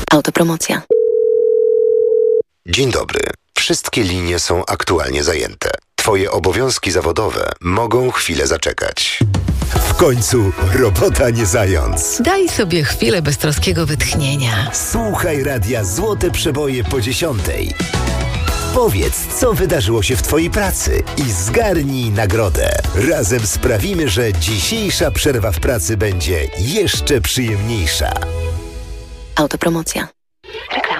Autopromocja. Dzień dobry. Wszystkie linie są aktualnie zajęte. Twoje obowiązki zawodowe mogą chwilę zaczekać. W końcu robota nie zając. Daj sobie chwilę beztroskiego wytchnienia. Słuchaj radia Złote Przeboje po 10. Powiedz, co wydarzyło się w twojej pracy i zgarnij nagrodę. Razem sprawimy, że dzisiejsza przerwa w pracy będzie jeszcze przyjemniejsza. Autopromocja.